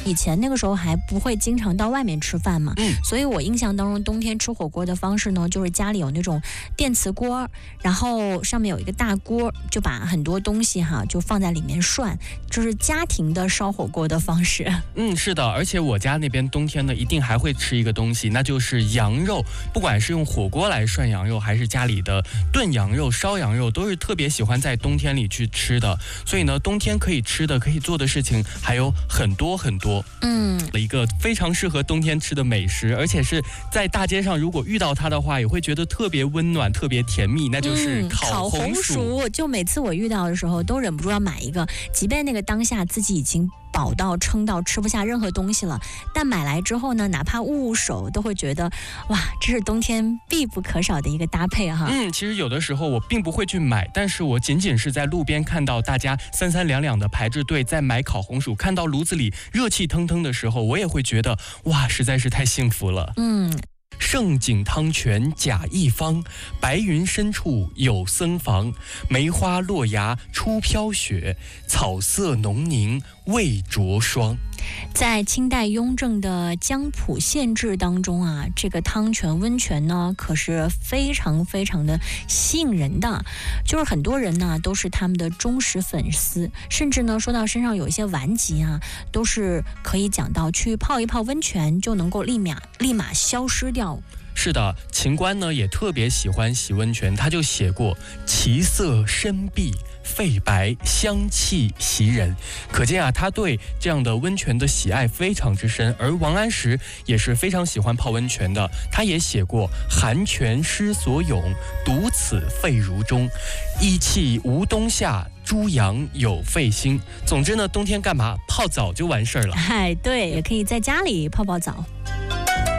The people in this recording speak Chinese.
以前那个时候还不会经常到外面吃饭嘛，所以我印象当中冬天吃火锅的方式呢，就是家里有那种电磁锅，然后上面有一个大锅，就把很多东西就放在里面涮，就是家庭的烧火锅的方式。 是的，而且我家那边冬天呢，一定还会吃一个东西，那就是羊肉。不管是用火锅来涮羊肉，还是家里的炖羊肉、烧羊肉，都是特别喜欢在冬天里去吃的。所以呢，冬天可以吃的、可以做的事情还有很多很多。一个非常适合冬天吃的美食，而且是在大街上如果遇到它的话，也会觉得特别温暖、特别甜蜜，那就是烤红薯。 就每次我遇到的时候，都忍不住要买一个，即便那个当下自己已经饱到撑到吃不下任何东西了，但买来之后呢，哪怕捂捂手，都会觉得哇，这是冬天必不可少的一个搭配哈。 其实有的时候我并不会去买，但是我仅仅是在路边看到大家三三两两的排着队在买烤红薯，看到炉子里热气腾腾的时候，我也会觉得哇，实在是太幸福了。盛景汤泉甲一方，白云深处有僧房。梅花落芽初飘雪，草色浓凝未着霜。 在清代雍正的江浦县志当中这个汤泉温泉呢，可是非常非常的吸引人的，就是很多人呢都是他们的忠实粉丝，甚至呢说到身上有一些顽疾都是可以讲到去泡一泡温泉就能够立马消失掉。 是的，秦观呢也特别喜欢洗温泉，他就写过其色深碧，肺白，香气袭人。可见他对这样的温泉的喜爱非常之深。而王安石也是非常喜欢泡温泉的，他也写过寒泉失所泳，独此肺如钟，一气无冬夏，猪羊有肺心。总之呢，冬天干嘛？泡澡就完事儿了。 对，也可以在家里泡泡澡。